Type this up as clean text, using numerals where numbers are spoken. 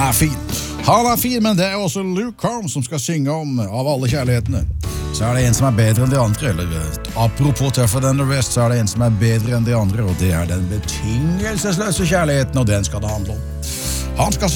er fin. Han er fin, men det er også Luke Combs som skal synge om av alle kjærlighetene. Så er det en som er bedre enn de andre, eller apropos tougher than the rest, så er det en som er bedre enn de andre, og det er den betingelsesløse kjærligheten, og den skal det handle om. Han skal